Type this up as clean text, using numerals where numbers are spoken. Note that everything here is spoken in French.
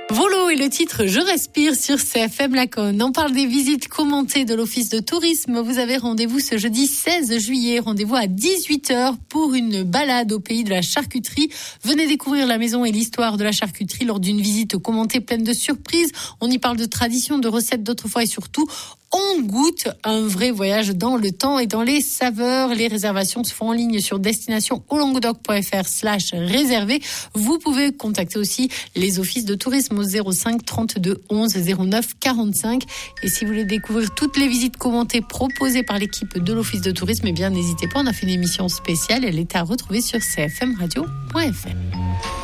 Volo est le titre Je respire sur CFM Laconne. On parle des visites commentées de l'Office de tourisme. Vous avez rendez-vous ce jeudi 16 juillet. Rendez-vous à 18h pour une balade au pays de la charcuterie. Venez découvrir la maison et l'histoire de la charcuterie lors d'une visite commentée pleine de surprises. On y parle de traditions, de recettes d'autrefois et surtout, on goûte un vrai voyage dans le temps et dans les saveurs. Les réservations se font en ligne sur destinationaulanguedoc.fr/réserver. Vous pouvez contacter aussi les offices de tourisme au 05 32 11 09 45. Et si vous voulez découvrir toutes les visites commentées proposées par l'équipe de l'office de tourisme, eh bien, n'hésitez pas. On a fait une émission spéciale. Elle est à retrouver sur cfmradio.fr.